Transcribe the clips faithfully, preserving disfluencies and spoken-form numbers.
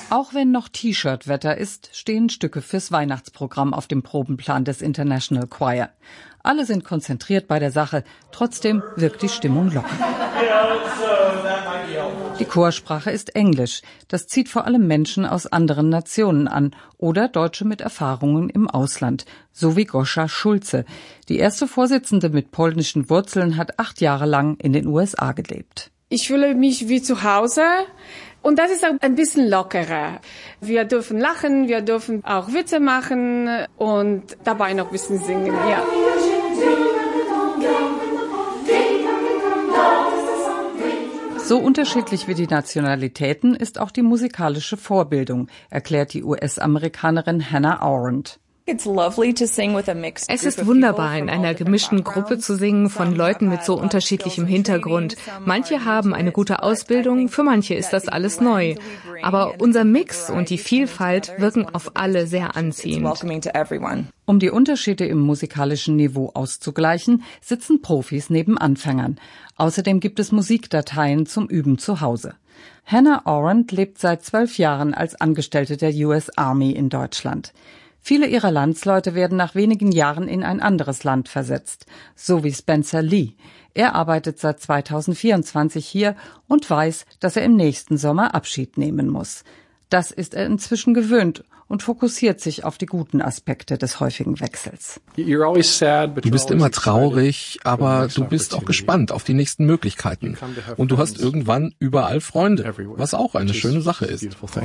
Auch wenn noch T-Shirt-Wetter ist, stehen Stücke fürs Weihnachtsprogramm auf dem Probenplan des International Choir. Alle sind konzentriert bei der Sache, trotzdem wirkt die Stimmung locker. Die Chorsprache ist Englisch. Das zieht vor allem Menschen aus anderen Nationen an oder Deutsche mit Erfahrungen im Ausland, so wie Goscha Schulze. Die erste Vorsitzende mit polnischen Wurzeln hat acht Jahre lang in den U S A gelebt. Ich fühle mich wie zu Hause. Und das ist auch ein bisschen lockerer. Wir dürfen lachen, wir dürfen auch Witze machen und dabei noch ein bisschen singen, ja. So unterschiedlich wie die Nationalitäten ist auch die musikalische Vorbildung, erklärt die U S-Amerikanerin Hannah Arendt. Es ist wunderbar, in einer gemischten Gruppe zu singen von Leuten mit so unterschiedlichem Hintergrund. Manche haben eine gute Ausbildung, für manche ist das alles neu. Aber unser Mix und die Vielfalt wirken auf alle sehr anziehend. Um die Unterschiede im musikalischen Niveau auszugleichen, sitzen Profis neben Anfängern. Außerdem gibt es Musikdateien zum Üben zu Hause. Hannah Arendt lebt seit zwölf Jahren als Angestellte der U S Army in Deutschland. Viele ihrer Landsleute werden nach wenigen Jahren in ein anderes Land versetzt, so wie Spencer Lee. Er arbeitet seit zweitausendvierundzwanzig hier und weiß, dass er im nächsten Sommer Abschied nehmen muss. Das ist er inzwischen gewöhnt und fokussiert sich auf die guten Aspekte des häufigen Wechsels. Du bist immer traurig, aber du bist auch gespannt auf die nächsten Möglichkeiten. Und du hast irgendwann überall Freunde, was auch eine schöne Sache ist.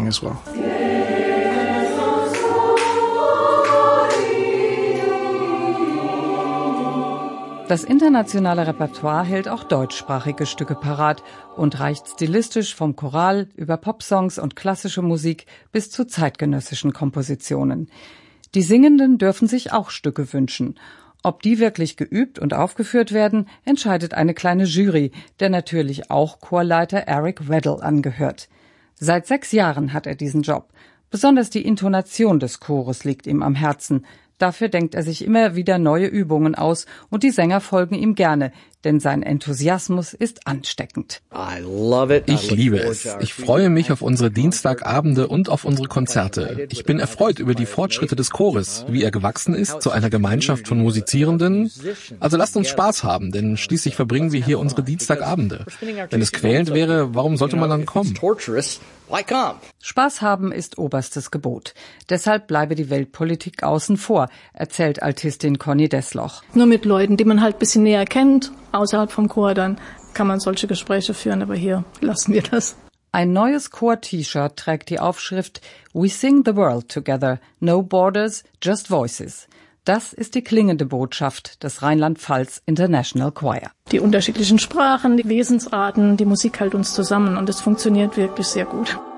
Das internationale Repertoire hält auch deutschsprachige Stücke parat und reicht stilistisch vom Choral über Popsongs und klassische Musik bis zu zeitgenössischen Kompositionen. Die Singenden dürfen sich auch Stücke wünschen. Ob die wirklich geübt und aufgeführt werden, entscheidet eine kleine Jury, der natürlich auch Chorleiter Eric Weddle angehört. Seit sechs Jahren hat er diesen Job. Besonders die Intonation des Chores liegt ihm am Herzen. Dafür denkt er sich immer wieder neue Übungen aus und die Sänger folgen ihm gerne, denn sein Enthusiasmus ist ansteckend. Ich liebe es. Ich freue mich auf unsere Dienstagabende und auf unsere Konzerte. Ich bin erfreut über die Fortschritte des Chores, wie er gewachsen ist zu einer Gemeinschaft von Musizierenden. Also lasst uns Spaß haben, denn schließlich verbringen wir hier unsere Dienstagabende. Wenn es quälend wäre, warum sollte man dann kommen? Spaß haben ist oberstes Gebot. Deshalb bleibe die Weltpolitik außen vor, erzählt Altistin Conny Desloch. Nur mit Leuten, die man halt ein bisschen näher kennt, außerhalb vom Chor, dann kann man solche Gespräche führen, aber hier lassen wir das. Ein neues Chor-T-Shirt trägt die Aufschrift We sing the world together, no borders, just voices. Das ist die klingende Botschaft des Rheinland-Pfalz International Choir. Die unterschiedlichen Sprachen, die Wesensarten, die Musik hält uns zusammen und es funktioniert wirklich sehr gut.